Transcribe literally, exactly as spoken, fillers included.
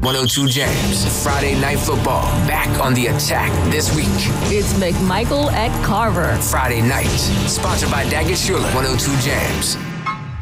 one oh two Jams. Friday Night Football, back on the attack this week. It's McMichael at Carver. Friday night, sponsored by Daggett Schuler, one oh two Jams.